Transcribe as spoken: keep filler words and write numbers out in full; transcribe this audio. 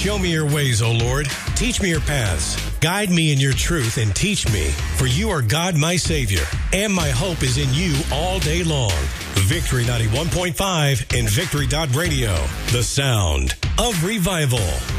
Show me your ways, O Lord. Teach me your paths. Guide me in your truth and teach me, for you are God, my Savior, and my hope is in you all day long. Victory ninety-one point five and Victory dot Radio, the sound of revival.